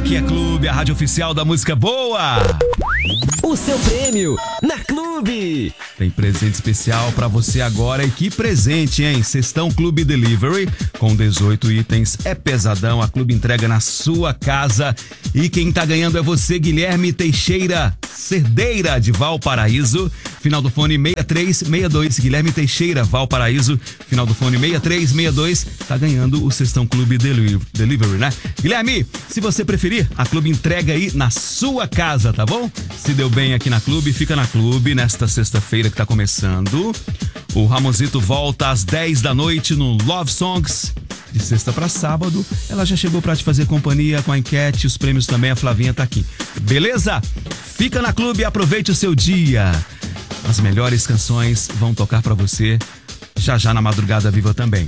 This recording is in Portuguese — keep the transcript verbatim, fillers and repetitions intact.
Aqui é Clube, a rádio oficial da música boa. O seu prêmio na Clube. Tem presente especial pra você agora. E que presente, hein? Cestão Clube Delivery com dezoito itens. É pesadão, a Clube entrega na sua casa. E quem tá ganhando é você, Guilherme Teixeira Cerdeira, de Valparaíso. Final do fone seis três seis dois. Guilherme Teixeira, Valparaíso. Final do fone seis três seis dois. Tá ganhando o Cestão Clube Delivery, né? Guilherme, se você preferir, a Clube entrega aí na sua casa, tá bom? Se deu bem aqui na Clube, fica na Clube nesta sexta-feira que tá começando. O Ramonzito volta às dez da noite no Love Songs. De sexta pra sábado, ela já chegou pra te fazer companhia com a enquete, os prêmios também, a Flavinha tá aqui. Beleza? Fica na Clube e aproveite o seu dia. As melhores canções vão tocar pra você já já na Madrugada Viva também.